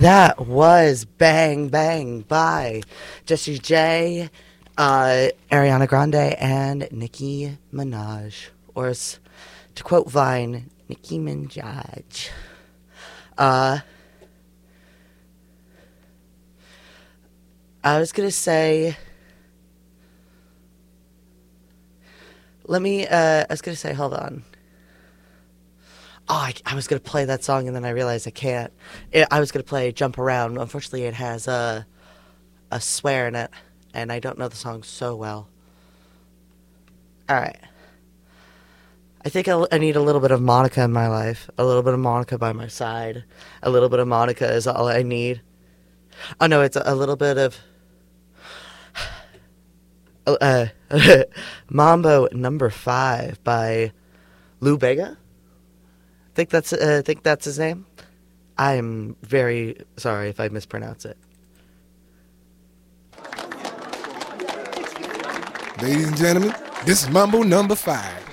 That was Bang Bang by Jessie J, Ariana Grande, and Nicki Minaj. Or to quote Vine, Nicki Minaj. I was going to say... hold on. Oh, I was going to play that song and then I realized I can't. I was going to play Jump Around. Unfortunately, it has a swear in it, and I don't know the song so well. All right. I think I need a little bit of Monica in my life. A little bit of Monica by my side. A little bit of Monica is all I need. Oh, no, it's a little bit of... Mambo Number 5 by Lou Bega. I think that's his name. I am very sorry if I mispronounce it. Ladies and gentlemen, this is Mambo Number 5.